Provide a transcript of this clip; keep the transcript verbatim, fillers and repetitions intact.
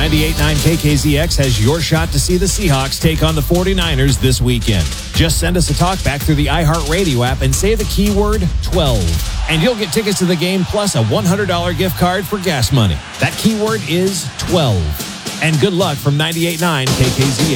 ninety-eight point nine K K Z X has your shot to see the Seahawks take on the forty-niners this weekend. Just send us a talkback through the iHeartRadio app and say the keyword twelve. And you'll get tickets to the game plus a one hundred dollars gift card for gas money. That keyword is twelve. And good luck from ninety-eight point nine K K Z X.